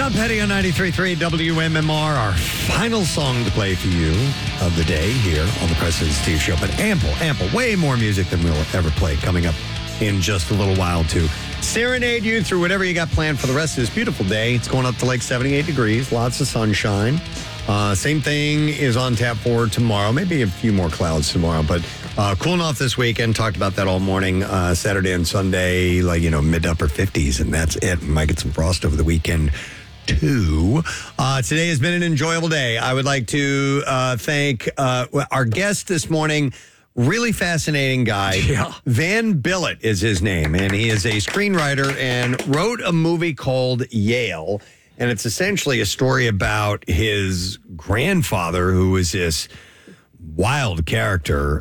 Tom Petty on 93.3 WMMR, our final song to play for you of the day here on the Preston and Steve Show. But ample, way more music than we'll ever play coming up in just a little while, too. Serenade you through whatever you got planned for the rest of this beautiful day. It's going up to like 78 degrees, lots of sunshine. Same thing is on tap for tomorrow. Maybe a few more clouds tomorrow, but cooling off this weekend. Talked about that all morning. Saturday and Sunday, mid to upper 50s, and that's it. We might get some frost over the weekend, too. Today has been an enjoyable day. I would like to thank our guest this morning. Really fascinating guy. Yeah. Van Billet is his name, and he is a screenwriter and wrote a movie called Yale. And it's essentially a story about his grandfather, who was this wild character,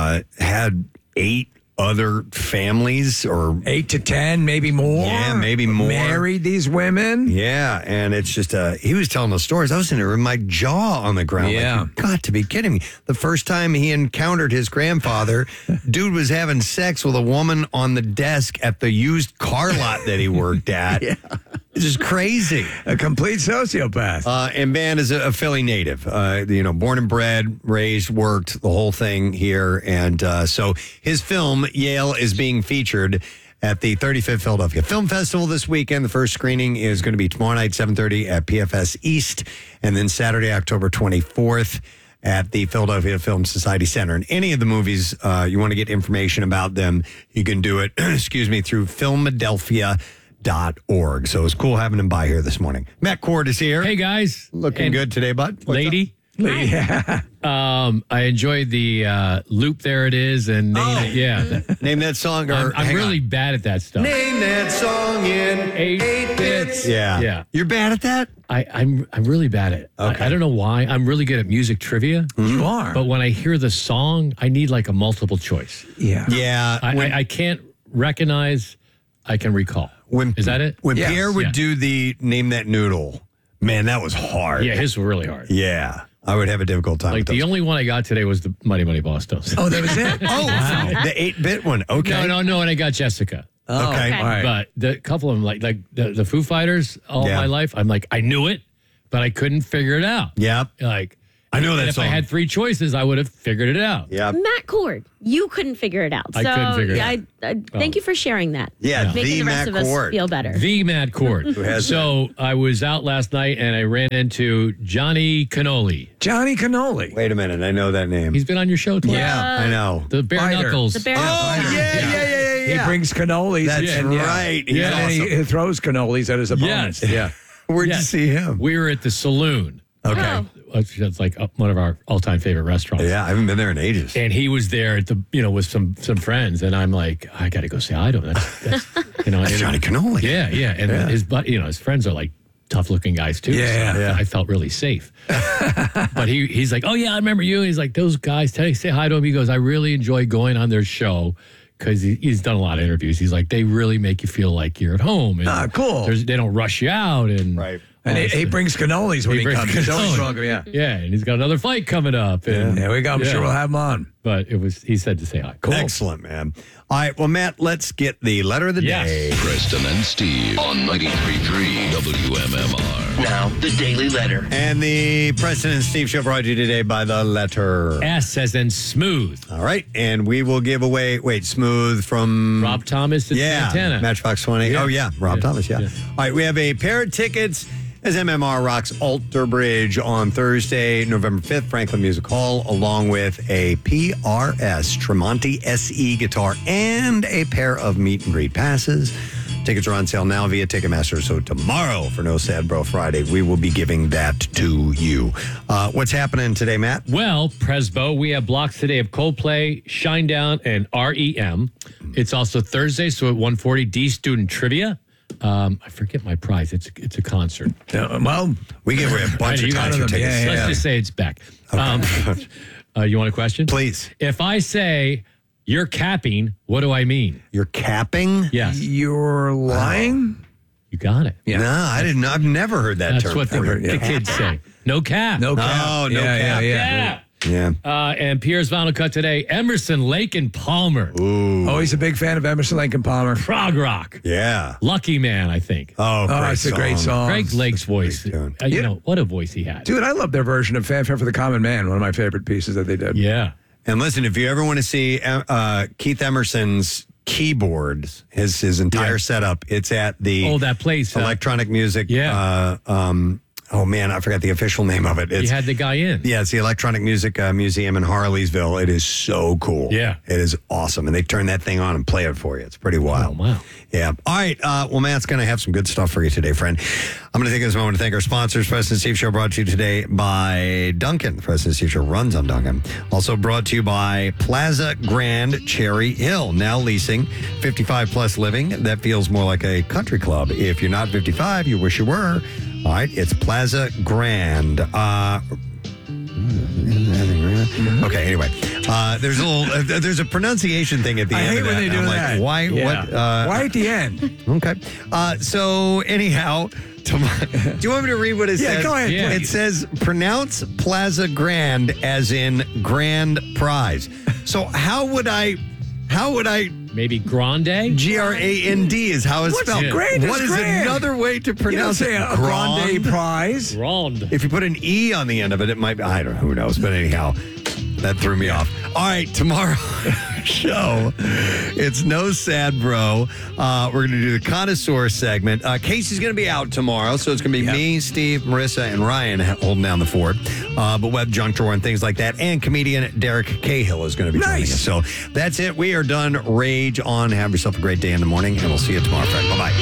had 8 other families, or 8 to 10, maybe more. Yeah, maybe more. Married these women. Yeah, and it's just, he was telling those stories. I was in there with my jaw on the ground. Yeah. Like, you got to be kidding me. The first time he encountered his grandfather, dude was having sex with a woman on the desk at the used car lot that he worked at. Yeah. It's just crazy. A complete sociopath. And Van is a Philly native, born and bred, raised, worked, the whole thing here. And so his film, Yale, is being featured at the 35th Philadelphia Film Festival this weekend. The first screening is going to be tomorrow night, 7:30 at PFS East, and then Saturday, October 24th at the Philadelphia Film Society Center. And any of the movies, you want to get information about them, you can do it, through Filmadelphia.org. So it's cool having him by here this morning. Matt Cord is here. Hey, guys. Looking good today, bud. What's Lady. Yeah. I enjoyed the loop. There it is. And Name that song. Or I'm really bad at that stuff. Name that song in 8 bits. Yeah. Yeah. You're bad at that? I'm really bad at it. Okay. I don't know why. I'm really good at music trivia. You are. But when I hear the song, I need like a multiple choice. Yeah. Yeah. I can't recognize. I can recall. Is that it? When Yes. Pierre would Yeah. do the Name That Noodle, man, that was hard. Yeah, his were really hard. Yeah. I would have a difficult time Like with those. the only one I got today was the Mighty Mighty Boss Tones. Oh, that was it? the 8-bit one. Okay. No, and I got Jessica. Oh, Okay. All right. But the couple of them, like the Foo Fighters, all Yeah. my life, I'm like, I knew it, but I couldn't figure it out. Yep. Like, I know and that if song. I had 3 choices, I would have figured it out. Yeah. Matt Cord, you couldn't figure it out. I couldn't figure it out. I thank you for sharing that. Yeah, Making the the rest Matt of Cord. us feel better. The Mad Cord. has So I was out last night and I ran into Johnny Cannoli. Johnny Cannoli. Wait a minute. I know that name. He's been on your show twice. Yeah. I know. The Bare Fighter. Knuckles. The bear. Oh, yeah. He brings cannolis. That's and, right. He's Yeah, and awesome. he throws cannolis at his opponents. Yes. Yeah. Where'd you Yes. see him? We were at the Saloon. Okay. Oh. That's like one of our all-time favorite restaurants. Yeah, I haven't been there in ages. And he was there at the, with some friends, and I'm like, I got to go say hi to him. That's That's Johnny Cannoli. Yeah, and his his friends are like tough-looking guys too. Yeah, so yeah. I felt really safe. But he's like, oh yeah, I remember you. And he's like, those guys, say hi to him. He goes, I really enjoy going on their show because he's done a lot of interviews. He's like, they really make you feel like you're at home. And Cool. They don't rush you out. And Right. And he brings cannolis when he brings comes. He's always cannoli. welcome, yeah. Yeah, and he's got another fight coming up. And, There we go. I'm Yeah. sure we'll have him on. But he said to say hi. Cool. Excellent, man. All right. Well, Matt, let's get the letter of the Yes. day. Preston and Steve on 93.3 WMMR. Now, the Daily Letter. And the Preston and Steve show brought to you today by the letter. S as in smooth. All right. And we will give away, Smooth from Rob Thomas at Santana. Matchbox 20. Yeah. Oh, yeah. Rob Yeah. Thomas, yeah. Yeah. All right. We have a pair of tickets as MMR rocks Alter Bridge on Thursday, November 5th, Franklin Music Hall, along with a PRS Tremonti SE guitar and a pair of meet and greet passes. Tickets are on sale now via Ticketmaster. So tomorrow for No Sad Bro Friday, we will be giving that to you. What's happening today, Matt? Well, Presbo, we have blocks today of Coldplay, Shinedown, and REM. It's also Thursday, so at 1:40, D Student Trivia. I forget my prize. It's a concert. Well, We give away a bunch You of got concert them, tickets. yeah. Let's just say it's back. You want a question? Please. If I say you're capping, what do I mean? You're capping? Yes, you're lying? you got it. Yeah. No, I didn't know. I've never heard that That's term. what the ever. kids say. No cap. No cap. Oh, no yeah, cap. Yeah, Yeah. Yeah. And Pierre's vinyl cut today, Emerson, Lake and Palmer. Oh, he's a big fan of Emerson, Lake and Palmer. Prog rock. Yeah. Lucky Man, I think. Oh, great it's a great song. Greg Lake's voice. tune. You know, what a voice he had. Dude, I love their version of Fanfare for the Common Man, one of my favorite pieces that they did. Yeah. And listen, if you ever want to see Keith Emerson's keyboards, his entire setup, it's at the that place. Electronic Music. Yeah. Oh man, I forgot the official name of it. You had the guy in. Yeah, it's the Electronic Music Museum in Harleysville. It is so cool. Yeah. It is awesome. And they turn that thing on and play it for you. It's pretty wild. Oh, wow. Yeah. All right. Well, Matt's going to have some good stuff for you today, friend. I'm going to take this moment to thank our sponsors. President Steve Show brought to you today by Duncan. President Steve Show runs on Duncan. Also brought to you by Plaza Grand Cherry Hill. Now leasing 55 plus living. That feels more like a country club. If you're not 55, you wish you were. All right, it's Plaza Grand. Okay, anyway, there's a pronunciation thing at the end. hate of when that. they do I'm that. Like, why? Yeah. What? Why at the end? Okay. So anyhow, do you want me to read what it says? Yeah, go ahead. Yeah. It says pronounce Plaza Grand as in grand prize. So how would I? Maybe Grande? Grand is how it's spelled. grand? What It's is grand. another way to You don't pronounce say it? a grande prize. Grande. If you put an E on the end of it, it might be, I don't know, who knows. But anyhow, that threw me off. All right, tomorrow show, it's No Sad Bro. We're going to do the Connoisseur segment. Casey's going to be out tomorrow, so it's going to be me, Steve, Marissa, and Ryan holding down the fort. But web junk drawer and things like that. And comedian Derek Cahill is going to be joining us. So that's it. We are done. Rage on. Have yourself a great day in the morning, and we'll see you tomorrow, friend. Bye-bye.